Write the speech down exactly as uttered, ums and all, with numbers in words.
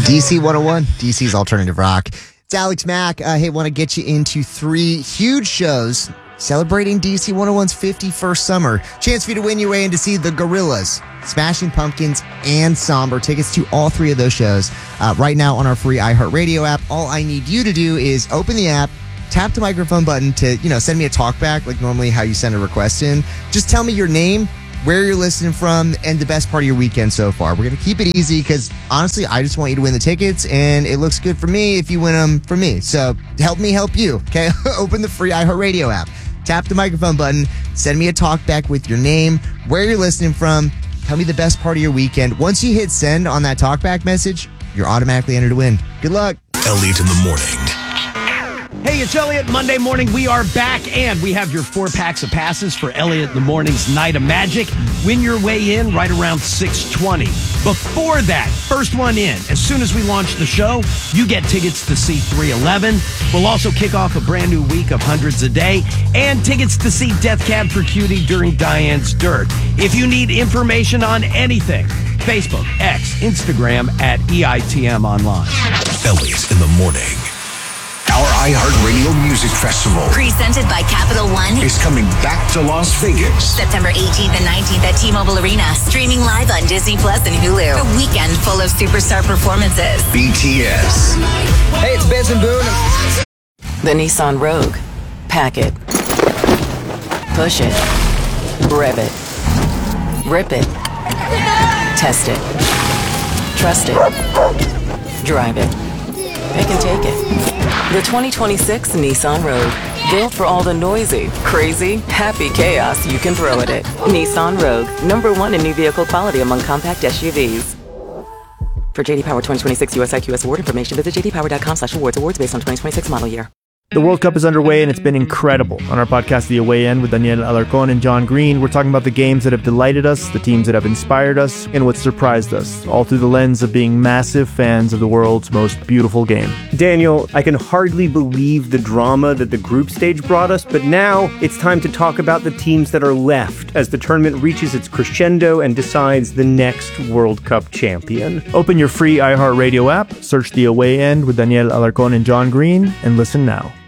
D C one oh one, D C's Alternative Rock. It's Alex Mack. Uh, hey, want to get you into three huge shows celebrating D C one oh one's fifty-first summer. Chance for you to win your way in to see the Gorillaz, Smashing Pumpkins, and Somber. Tickets to all three of those shows uh, right now on our free iHeartRadio app. All I need you to do is open the app, tap the microphone button to, you know, send me a talkback like normally how you send a request in. Just tell me your name, where you're listening from, and the best part of your weekend so far. We're going to keep it easy because, honestly, I just want you to win the tickets, and it looks good for me if you win them for me. So help me help you, okay? Open the free iHeartRadio app. Tap the microphone button. Send me a talkback with your name, where you're listening from. Tell me the best part of your weekend. Once you hit send on that talkback message, you're automatically entered to win. Good luck. Elliot in the morning. Hey, it's Elliot. Monday morning, we are back, and we have your four packs of passes for Elliot in the Morning's Night of Magic. Win your way in right around six twenty. Before that, first one in, as soon as we launch the show, you get tickets to see three eleven. We'll also kick off a brand new week of Hundreds a Day, and tickets to see Death Cab for Cutie during Diane's Dirt. If you need information on anything, Facebook, X, Instagram at E I T M Online. Elliot in the morning. Our iHeartRadio Music Festival, presented by Capital One, is coming back to Las Vegas. September eighteenth and nineteenth at T-Mobile Arena. Streaming live on Disney Plus and Hulu. A weekend full of superstar performances. B T S. Hey, it's Benson Boone. The Nissan Rogue. Pack it. Push it. Rev it. Rip it. Test it. Trust it. Drive it. Pick and take it. The twenty twenty-six Nissan Rogue. Built for all the noisy, crazy, happy chaos you can throw at it. Nissan Rogue. Number one in new vehicle quality among compact S U Vs. For J D Power twenty twenty-six U S I Q S award information, visit j d power dot com slash awards. Awards based on twenty twenty-six model year. The World Cup is underway, and it's been incredible. On our podcast, The Away End, with Daniel Alarcón and John Green, we're talking about the games that have delighted us, the teams that have inspired us, and what surprised us, all through the lens of being massive fans of the world's most beautiful game. Daniel, I can hardly believe the drama that the group stage brought us, but now it's time to talk about the teams that are left as the tournament reaches its crescendo and decides the next World Cup champion. Open your free iHeartRadio app, search The Away End with Daniel Alarcón and John Green, and listen now.